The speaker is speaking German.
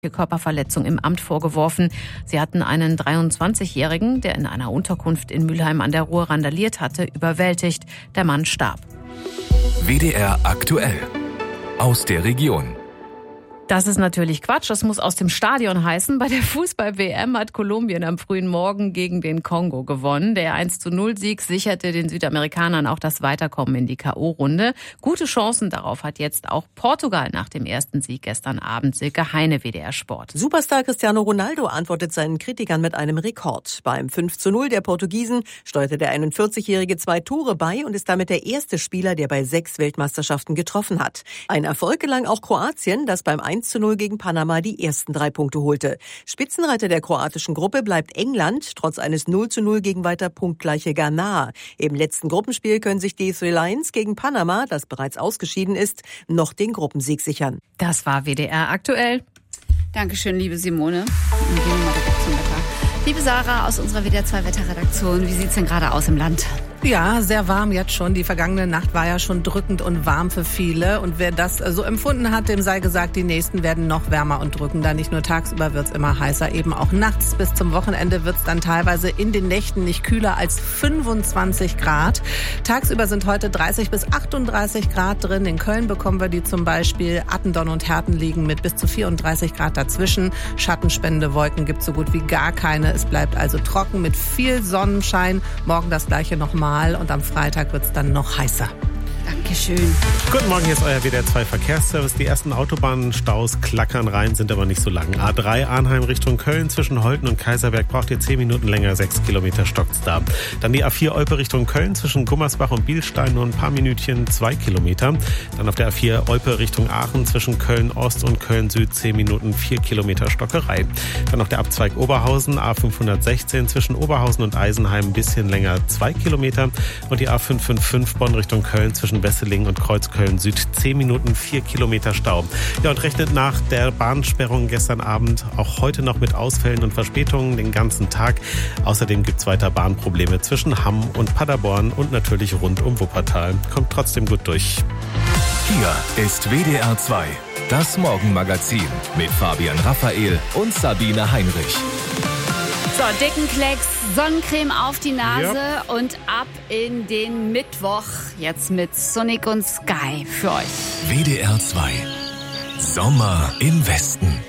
Körperverletzung im Amt vorgeworfen. Sie hatten einen 23-Jährigen, der in einer Unterkunft in Mülheim an der Ruhr randaliert hatte, überwältigt. Der Mann starb. WDR aktuell. Aus der Region. Das ist natürlich Quatsch, das muss aus dem Stadion heißen. Bei der Fußball-WM hat Kolumbien am frühen Morgen gegen den Kongo gewonnen. Der 1:0-Sieg sicherte den Südamerikanern auch das Weiterkommen in die K.O.-Runde. Gute Chancen darauf hat jetzt auch Portugal nach dem ersten Sieg gestern Abend. Silke Heine, WDR Sport. Superstar Cristiano Ronaldo antwortet seinen Kritikern mit einem Rekord. Beim 5:0 der Portugiesen steuerte der 41-Jährige 2 Tore bei und ist damit der erste Spieler, der bei 6 Weltmeisterschaften getroffen hat. Ein Erfolg gelang auch Kroatien, das beim 1:0 gegen Panama die ersten 3 Punkte holte. Spitzenreiter der kroatischen Gruppe bleibt England, trotz eines 0:0 gegen weiter punktgleiche Ghana. Im letzten Gruppenspiel können sich die Three Lions gegen Panama, das bereits ausgeschieden ist, noch den Gruppensieg sichern. Das war WDR aktuell. Dankeschön, liebe Simone. Und gehen wir mal direkt zum Wetter. Liebe Sarah aus unserer WDR 2 Wetterredaktion, wie sieht's denn gerade aus im Land? Ja, sehr warm jetzt schon. Die vergangene Nacht war ja schon drückend und warm für viele. Und wer das so empfunden hat, dem sei gesagt, die nächsten werden noch wärmer und drückender. Nicht nur tagsüber wird's immer heißer, eben auch nachts. Bis zum Wochenende wird's dann teilweise in den Nächten nicht kühler als 25 Grad. Tagsüber sind heute 30 bis 38 Grad drin. In Köln bekommen wir die zum Beispiel. Attendorn und Herten liegen mit bis zu 34 Grad dazwischen. Schattenspendende Wolken gibt's so gut wie gar keine. Es bleibt also trocken mit viel Sonnenschein. Morgen das gleiche nochmal. Und am Freitag wird es dann noch heißer. Dankeschön. Guten Morgen, hier ist euer WDR 2 Verkehrsservice. Die ersten Autobahnstaus klackern rein, sind aber nicht so lang. A3 Arnheim Richtung Köln zwischen Holten und Kaiserberg braucht ihr 10 Minuten länger, 6 Kilometer stockt's da. Dann die A4 Olpe Richtung Köln zwischen Gummersbach und Bielstein nur ein paar Minütchen, 2 Kilometer. Dann auf der A4 Olpe Richtung Aachen zwischen Köln Ost und Köln Süd 10 Minuten, 4 Kilometer Stockerei. Dann noch der Abzweig Oberhausen, A516 zwischen Oberhausen und Eisenheim ein bisschen länger, 2 Kilometer. Und die A555 Bonn Richtung Köln zwischen Wesseling und Kreuzköln Süd 10 Minuten, 4 Kilometer Stau. Ja, und rechnet nach der Bahnsperrung gestern Abend auch heute noch mit Ausfällen und Verspätungen den ganzen Tag. Außerdem gibt's weiter Bahnprobleme zwischen Hamm und Paderborn und natürlich rund um Wuppertal. Kommt trotzdem gut durch. Hier ist WDR 2, das Morgenmagazin mit Fabian Raphael und Sabine Heinrich. So, dicken Klecks, Sonnencreme auf die Nase und ab in den Mittwoch. Jetzt mit Sonic und Sky für euch. WDR 2, Sommer im Westen.